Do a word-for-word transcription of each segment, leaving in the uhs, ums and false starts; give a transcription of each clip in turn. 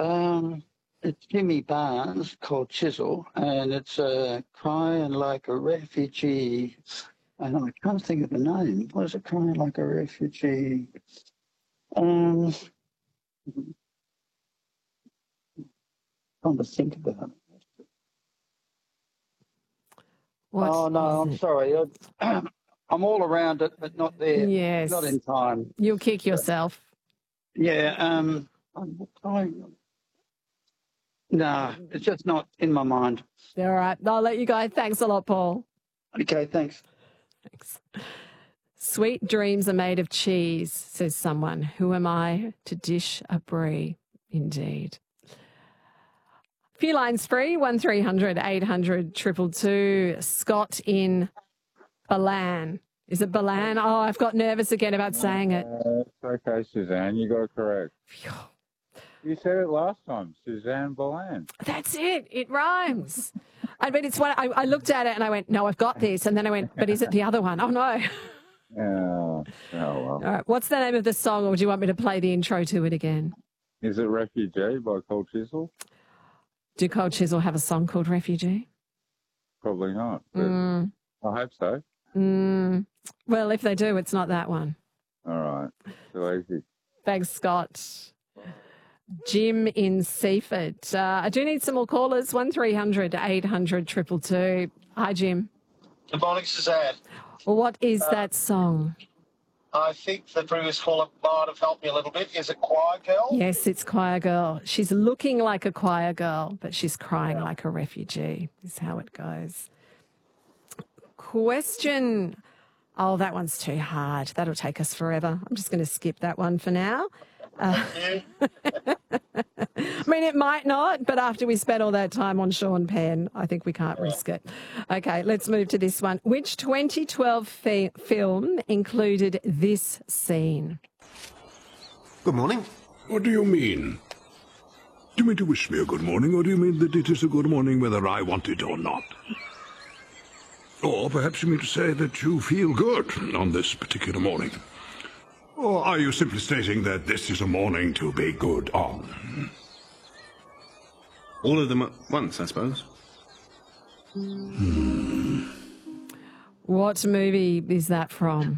Um, it's Jimmy Barnes called Chisel, and it's uh, Crying Like a Refugee. And I can't think of the name. What is it? Crying Like a Refugee. Um, trying to think about it. What oh, no, I'm it? sorry. I, I'm all around it, but not there. Yes. Not in time. You'll kick yourself. Yeah. Um, I, no, it's just not in my mind. All right. I'll let you go. Thanks a lot, Paul. Okay, thanks. Thanks. Sweet dreams are made of cheese, says someone. Who am I to dish a brie? Indeed. Few lines free, one three hundred eight hundred two two two. Scott in Balan. Is it Balan? Oh, I've got nervous again about saying it. Uh, it's okay, Suzanne. You got it correct. Phew. You said it last time, Suzanne Balan. That's it. It rhymes. I mean, it's one. I, I looked at it and I went, "No, I've got this." And then I went, "But is it the other one?" Oh no. Oh, oh well. All right. What's the name of the song, or do you want me to play the intro to it again? Is it Refugee by Cold Chisel? Do Cold Chisel have a song called Refugee? Probably not. But Mm. I hope so. Mm. Well, if they do, it's not that one. All right. Too easy. Thanks, Scott. Jim in Seaford. Uh, I do need some more callers. one three hundred eight hundred two two two. Hi, Jim. Good morning, Suzanne. Well, what is Uh, that song? I think the previous caller might have helped me a little bit. Is it Choir Girl? Yes, it's Choir Girl. She's looking like a choir girl, but she's crying yeah. like a refugee, is how it goes. Question. Oh, that one's too hard. That'll take us forever. I'm just going to skip that one for now. Uh, I mean, it might not, but after we spent all that time on Sean Penn, I think we can't risk it. Okay, let's move to this one. Which twenty twelve fi- film included this scene? Good morning. What do you mean? Do you mean to wish me a good morning, or do you mean that it is a good morning whether I want it or not? Or perhaps you mean to say that you feel good on this particular morning? Or are you simply stating that this is a morning to be good on? All of them at once, I suppose. Hmm. What movie is that from?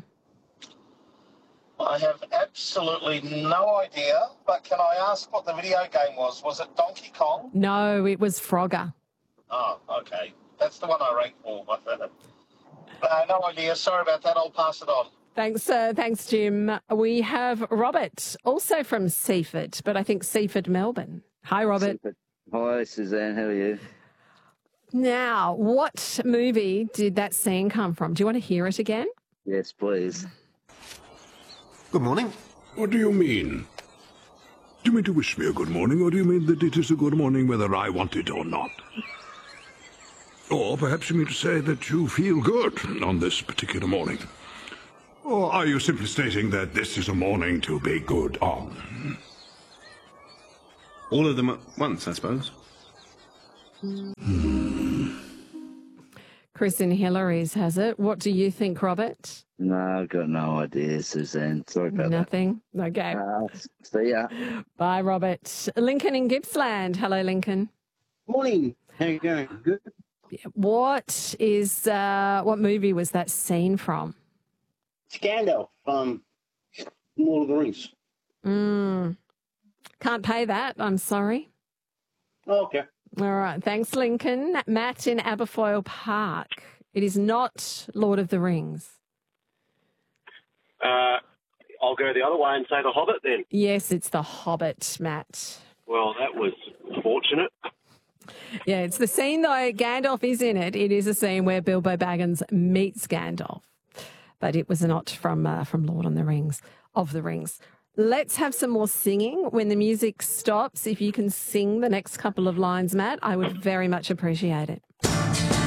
I have absolutely no idea, but can I ask what the video game was? Was it Donkey Kong? No, it was Frogger. Oh, okay. That's the one I ranked for. Uh, no idea. Sorry about that. I'll pass it on. Thanks, uh, thanks, Jim. We have Robert, also from Seaford, but I think Seaford, Melbourne. Hi, Robert. Seaford. Hi, Suzanne. How are you? Now, what movie did that scene come from? Do you want to hear it again? Yes, please. Good morning. What do you mean? Do you mean to wish me a good morning, or do you mean that it is a good morning whether I want it or not? Or perhaps you mean to say that you feel good on this particular morning? Or are you simply stating that this is a morning to be good on? All of them at once, I suppose. Hmm. Chris in Hillary's has it. What do you think, Robert? No, I've got no idea, Suzanne. Sorry about Nothing? that. Nothing? Okay. Uh, see ya. Bye, Robert. Lincoln in Gippsland. Hello, Lincoln. Morning. How you going? Good. What is, uh, what movie was that scene from? It's Gandalf from Lord of the Rings. Mm. Can't pay that, I'm sorry. Oh, okay. All right. Thanks, Lincoln. Matt in Aberfoyle Park. It is not Lord of the Rings. Uh, I'll go the other way and say The Hobbit then. Yes, it's The Hobbit, Matt. Well, that was fortunate. Yeah, it's the scene, though, Gandalf is in it. It is a scene where Bilbo Baggins meets Gandalf. But it was not from uh, from Lord of the Rings, of the Rings. Let's have some more singing. When the music stops, if you can sing the next couple of lines, Matt, I would very much appreciate it.